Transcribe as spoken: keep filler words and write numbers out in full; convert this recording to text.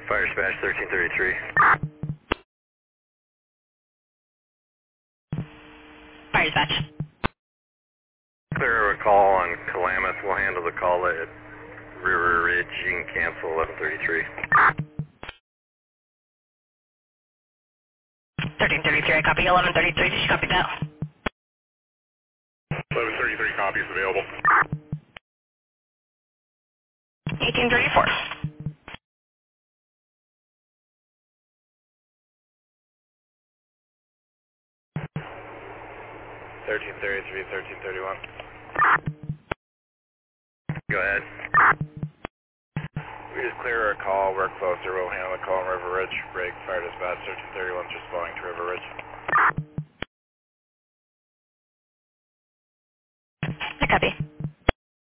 Fire dispatch thirteen thirty-three. Fire dispatch. Clear a call on Klamath. We'll handle the call at River Ridge. You can cancel eleven thirty-three. thirteen thirty-three, I copy. eleven thirty-three, did you copy that? eleven thirty-three copies available. eighteen thirty-four. thirteen thirty-three, thirteen thirty-one. Go ahead. We just clear our call, we're closer, we'll handle the call on River Ridge. Break, fire dispatch, thirteen thirty-one, just flowing to River Ridge. I copy.